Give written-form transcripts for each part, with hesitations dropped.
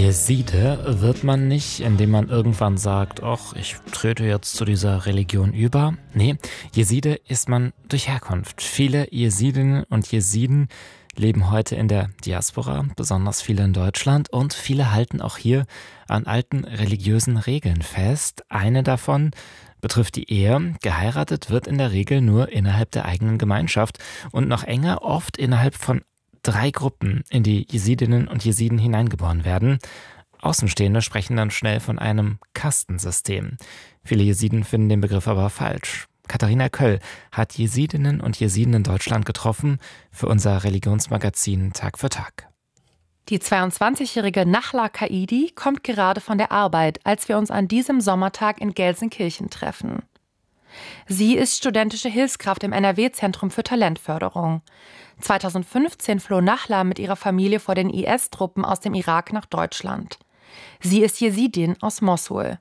Jeside wird man nicht, indem man irgendwann sagt, ach, ich trete jetzt zu dieser Religion über. Nee, Jeside ist man durch Herkunft. Viele Jesidinnen und Jesiden leben heute in der Diaspora, besonders viele in Deutschland, und viele halten auch hier an alten religiösen Regeln fest. Eine davon betrifft die Ehe. Geheiratet wird in der Regel nur innerhalb der eigenen Gemeinschaft und noch enger oft innerhalb von 3 Gruppen, in die Jesidinnen und Jesiden hineingeboren werden. Außenstehende sprechen dann schnell von einem Kastensystem. Viele Jesiden finden den Begriff aber falsch. Katharina Köll hat Jesidinnen und Jesiden in Deutschland getroffen für unser Religionsmagazin Tag für Tag. Die 22-jährige Nachla Kaidi kommt gerade von der Arbeit, als wir uns an diesem Sommertag in Gelsenkirchen treffen. Sie ist studentische Hilfskraft im NRW-Zentrum für Talentförderung. 2015 floh Nachla mit ihrer Familie vor den IS-Truppen aus dem Irak nach Deutschland. Sie ist Jesidin aus Mossul.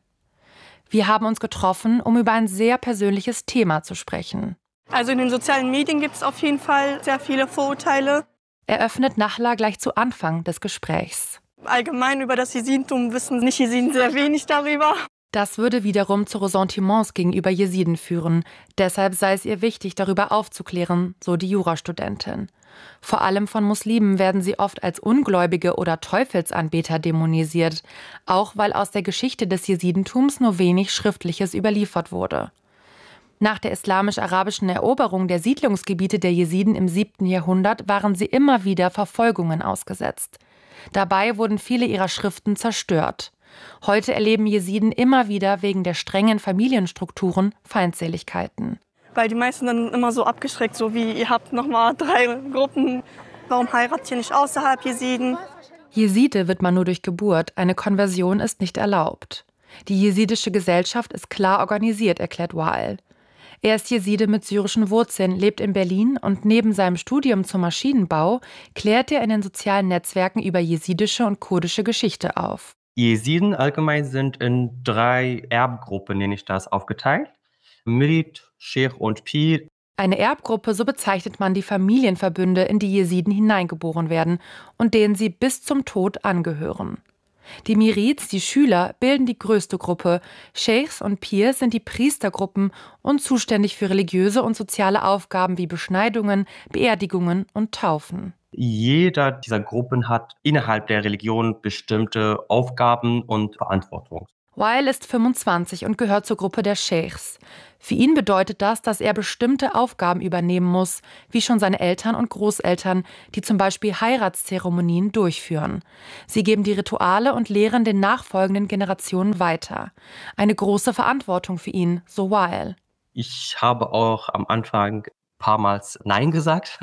Wir haben uns getroffen, um über ein sehr persönliches Thema zu sprechen. Also in den sozialen Medien gibt es auf jeden Fall sehr viele Vorurteile. Eröffnet Nachla gleich zu Anfang des Gesprächs. Allgemein über das Jesidentum wissen Nicht-Jesiden sehr wenig darüber. Das würde wiederum zu Ressentiments gegenüber Jesiden führen. Deshalb sei es ihr wichtig, darüber aufzuklären, so die Jurastudentin. Vor allem von Muslimen werden sie oft als Ungläubige oder Teufelsanbeter dämonisiert, auch weil aus der Geschichte des Jesidentums nur wenig Schriftliches überliefert wurde. Nach der islamisch-arabischen Eroberung der Siedlungsgebiete der Jesiden im 7. Jahrhundert waren sie immer wieder Verfolgungen ausgesetzt. Dabei wurden viele ihrer Schriften zerstört. Heute erleben Jesiden immer wieder wegen der strengen Familienstrukturen Feindseligkeiten. Weil die meisten dann immer so abgeschreckt, so wie ihr habt nochmal 3 Gruppen. Warum heiratet ihr nicht außerhalb Jesiden? Jeside wird man nur durch Geburt, eine Konversion ist nicht erlaubt. Die jesidische Gesellschaft ist klar organisiert, erklärt Wael. Er ist Jeside mit syrischen Wurzeln, lebt in Berlin und neben seinem Studium zum Maschinenbau klärt er in den sozialen Netzwerken über jesidische und kurdische Geschichte auf. Jesiden allgemein sind in 3 Erbgruppen, nenne ich das, aufgeteilt. Mirit, Sheikh und Pir. Eine Erbgruppe, so bezeichnet man die Familienverbünde, in die Jesiden hineingeboren werden und denen sie bis zum Tod angehören. Die Mirids, die Schüler, bilden die größte Gruppe. Sheikhs und Pirs sind die Priestergruppen und zuständig für religiöse und soziale Aufgaben wie Beschneidungen, Beerdigungen und Taufen. Jeder dieser Gruppen hat innerhalb der Religion bestimmte Aufgaben und Verantwortung. Wael ist 25 und gehört zur Gruppe der Sheikhs. Für ihn bedeutet das, dass er bestimmte Aufgaben übernehmen muss, wie schon seine Eltern und Großeltern, die zum Beispiel Heiratszeremonien durchführen. Sie geben die Rituale und lehren den nachfolgenden Generationen weiter. Eine große Verantwortung für ihn, so Wael. Ich habe auch am Anfang ein paar Mal Nein gesagt.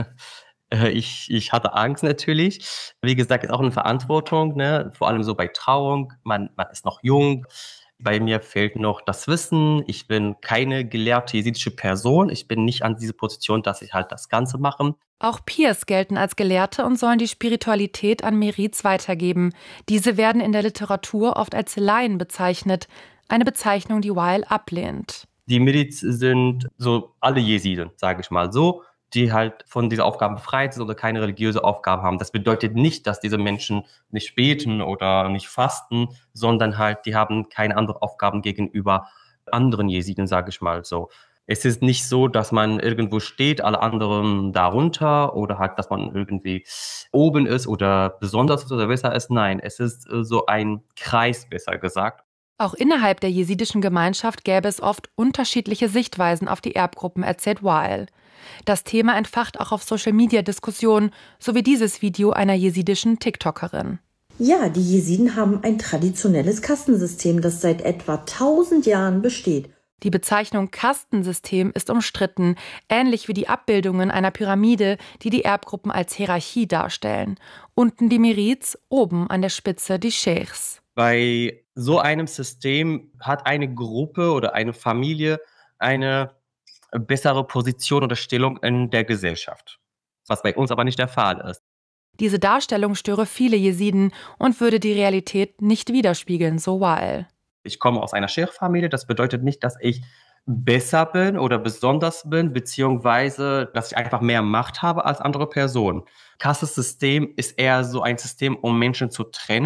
Ich hatte Angst natürlich. Wie gesagt, ist auch eine Verantwortung, ne? Vor allem so bei Trauung. Man ist noch jung. Bei mir fehlt noch das Wissen. Ich bin keine gelehrte jesidische Person. Ich bin nicht an diese Position, dass ich halt das Ganze mache. Auch Pirs gelten als Gelehrte und sollen die Spiritualität an Merids weitergeben. Diese werden in der Literatur oft als Laien bezeichnet. Eine Bezeichnung, die Wael ablehnt. Die Merids sind so alle Jesiden, sage ich mal so, die halt von dieser Aufgabe befreit sind oder keine religiöse Aufgabe haben. Das bedeutet nicht, dass diese Menschen nicht beten oder nicht fasten, sondern halt, die haben keine anderen Aufgaben gegenüber anderen Jesiden, sage ich mal so. Es ist nicht so, dass man irgendwo steht, alle anderen darunter oder halt, dass man irgendwie oben ist oder besonders ist oder besser ist. Nein, es ist so ein Kreis, besser gesagt. Auch innerhalb der jesidischen Gemeinschaft gäbe es oft unterschiedliche Sichtweisen auf die Erbgruppen, erzählt Wael. Das Thema entfacht auch auf Social-Media-Diskussionen, so wie dieses Video einer jesidischen TikTokerin. Ja, die Jesiden haben ein traditionelles Kastensystem, das seit etwa 1000 Jahren besteht. Die Bezeichnung Kastensystem ist umstritten, ähnlich wie die Abbildungen einer Pyramide, die die Erbgruppen als Hierarchie darstellen. Unten die Merids, oben an der Spitze die Sheikhs. Bei so einem System hat eine Gruppe oder eine Familie eine bessere Position oder Stellung in der Gesellschaft, was bei uns aber nicht der Fall ist. Diese Darstellung störe viele Jesiden und würde die Realität nicht widerspiegeln, so Wael. Ich komme aus einer Sheikh-Familie, das bedeutet nicht, dass ich besser bin oder besonders bin, beziehungsweise, dass ich einfach mehr Macht habe als andere Personen. Kastensystem ist eher so ein System, um Menschen zu trennen,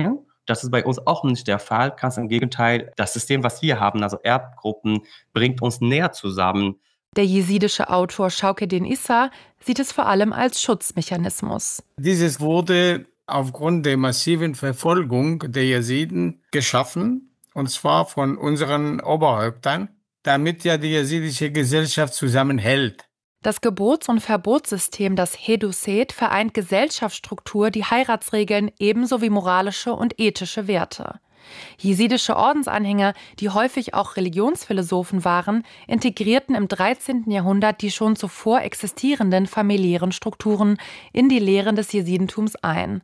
Das ist bei uns auch nicht der Fall. Ganz im Gegenteil, das System, was wir haben, also Erbgruppen, bringt uns näher zusammen. Der jesidische Autor Shaukeddin Issa sieht es vor allem als Schutzmechanismus. Dieses wurde aufgrund der massiven Verfolgung der Jesiden geschaffen, und zwar von unseren Oberhäuptern, damit ja die jesidische Gesellschaft zusammenhält. Das Gebots- und Verbotssystem, das Hedusset, vereint Gesellschaftsstruktur, die Heiratsregeln ebenso wie moralische und ethische Werte. Jesidische Ordensanhänger, die häufig auch Religionsphilosophen waren, integrierten im 13. Jahrhundert die schon zuvor existierenden familiären Strukturen in die Lehren des Jesidentums ein.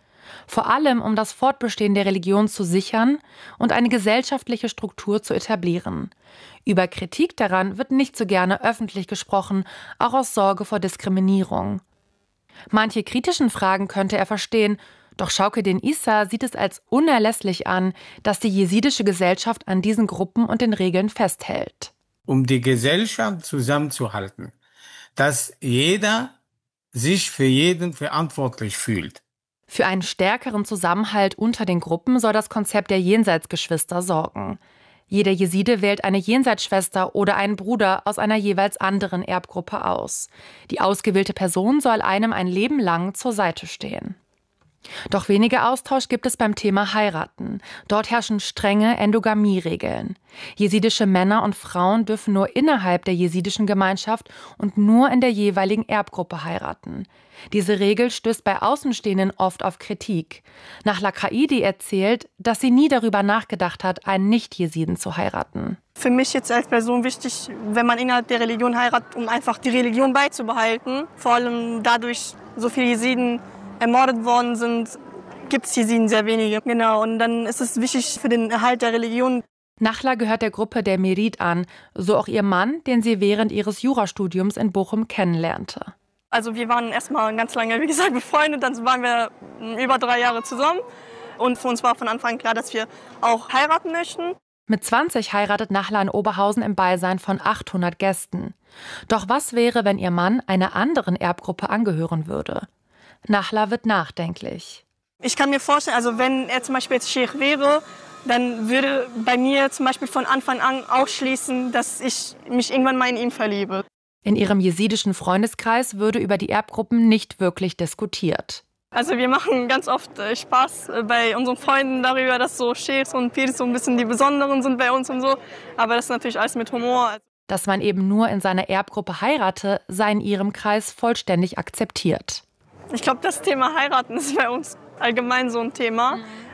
Vor allem, um das Fortbestehen der Religion zu sichern und eine gesellschaftliche Struktur zu etablieren. Über Kritik daran wird nicht so gerne öffentlich gesprochen, auch aus Sorge vor Diskriminierung. Manche kritischen Fragen könnte er verstehen, doch Shaukeddin Issa sieht es als unerlässlich an, dass die jesidische Gesellschaft an diesen Gruppen und den Regeln festhält. Um die Gesellschaft zusammenzuhalten, dass jeder sich für jeden verantwortlich fühlt. Für einen stärkeren Zusammenhalt unter den Gruppen soll das Konzept der Jenseitsgeschwister sorgen. Jeder Jeside wählt eine Jenseitsschwester oder einen Bruder aus einer jeweils anderen Erbgruppe aus. Die ausgewählte Person soll einem ein Leben lang zur Seite stehen. Doch weniger Austausch gibt es beim Thema Heiraten. Dort herrschen strenge Endogamie-Regeln. Jesidische Männer und Frauen dürfen nur innerhalb der jesidischen Gemeinschaft und nur in der jeweiligen Erbgruppe heiraten. Diese Regel stößt bei Außenstehenden oft auf Kritik. Nachla Kaidi erzählt, dass sie nie darüber nachgedacht hat, einen Nicht-Jesiden zu heiraten. Für mich jetzt als Person wichtig, wenn man innerhalb der Religion heiratet, um einfach die Religion beizubehalten. Vor allem dadurch, so viele Jesiden ermordet worden sind, gibt es Jesiden sehr wenige. Genau, und dann ist es wichtig für den Erhalt der Religion. Nachla gehört der Gruppe der Merid an, so auch ihr Mann, den sie während ihres Jurastudiums in Bochum kennenlernte. Also wir waren erstmal ganz lange, wie gesagt, befreundet, dann waren wir über 3 Jahre zusammen. Und für uns war von Anfang an klar, dass wir auch heiraten möchten. Mit 20 heiratet Nachla in Oberhausen im Beisein von 800 Gästen. Doch was wäre, wenn ihr Mann einer anderen Erbgruppe angehören würde? Nachla wird nachdenklich. Ich kann mir vorstellen, also wenn er zum Beispiel jetzt Sheikh wäre, dann würde bei mir zum Beispiel von Anfang an ausschließen, dass ich mich irgendwann mal in ihn verliebe. In ihrem jesidischen Freundeskreis würde über die Erbgruppen nicht wirklich diskutiert. Also wir machen ganz oft Spaß bei unseren Freunden darüber, dass so Sheikhs und Pirs so ein bisschen die Besonderen sind bei uns und so. Aber das ist natürlich alles mit Humor. Dass man eben nur in seiner Erbgruppe heirate, sei in ihrem Kreis vollständig akzeptiert. Ich glaube, das Thema Heiraten ist bei uns allgemein so ein Thema.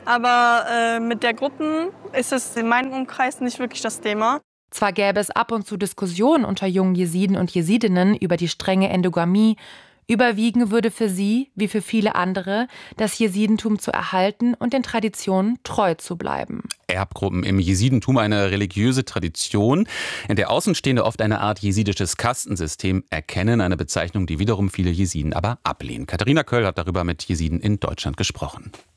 Aber mit der Gruppen ist es in meinem Umkreis nicht wirklich das Thema. Zwar gäbe es ab und zu Diskussionen unter jungen Jesiden und Jesidinnen über die strenge Endogamie, überwiegen würde für sie, wie für viele andere, das Jesidentum zu erhalten und den Traditionen treu zu bleiben. Erbgruppen im Jesidentum, eine religiöse Tradition, in der Außenstehende oft eine Art jesidisches Kastensystem erkennen, eine Bezeichnung, die wiederum viele Jesiden aber ablehnen. Katharina Köll hat darüber mit Jesiden in Deutschland gesprochen.